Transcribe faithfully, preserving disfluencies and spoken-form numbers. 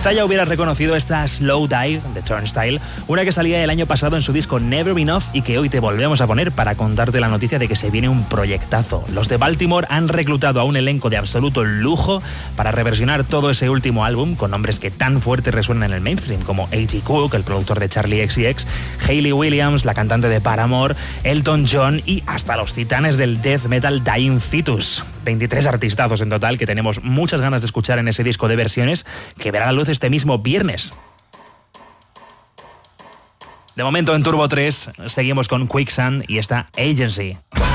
Quizá ya hubieras reconocido esta Slow Dive de Turnstile, una que salía el año pasado en su disco Never Enough y que hoy te volvemos a poner para contarte la noticia de que se viene un proyectazo. Los de Baltimore han reclutado a un elenco de absoluto lujo para reversionar todo ese último álbum con nombres que tan fuerte resuenan en el mainstream, como A G Cook, el productor de Charlie X C X, Hayley Williams, la cantante de Paramore, Elton John y hasta los titanes del death metal Dying Fetus. veintitrés artistazos en total que tenemos muchas ganas de escuchar en ese disco de versiones que verá la luz este mismo viernes. De momento en Turbo tres seguimos con Quicksand y esta Agency.